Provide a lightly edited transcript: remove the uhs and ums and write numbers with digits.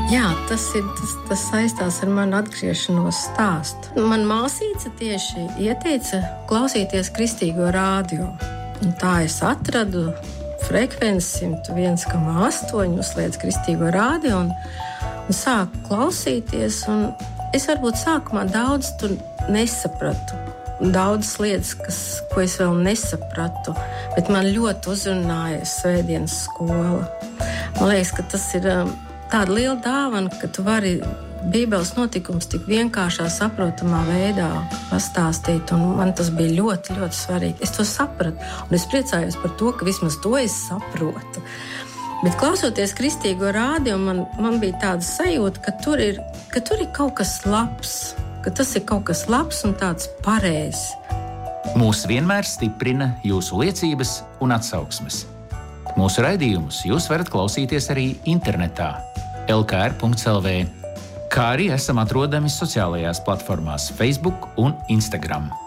Jā, tas saistās ar manu atgriešanos stāstu. Man māsīca tieši ieteica klausīties kristīgo rādio. Un tā es atradu frekvenci 101,8, uzslēdzu kristīgo rādio un sāku klausīties. Un es varbūt sākumā daudz tur nesapratu. Daudzas lietas, ko es vēl nesapratu, bet man ļoti uzrunāja svētdienas skola. Man liekas, ka tas ir tāda liela dāvana, ka tu vari Bībeles notikums tik vienkāršā, saprotamā veidā pastāstīt, un man tas bija ļoti, ļoti svarīgi. Es to sapratu, un es priecājos par to, ka vismaz to es saprotu. Bet klausoties kristīgo rādio, man bija tāda sajūta, ka tur ir kaut kas labs, ka tas ir kaut kas labs un tāds pareizs. Mūs vienmēr stiprina jūsu liecības un atsauksmes. Mūsu raidījumus jūs varat klausīties arī internetā lkr.lv, kā arī esam atrodami sociālajās platformās Facebook un Instagram.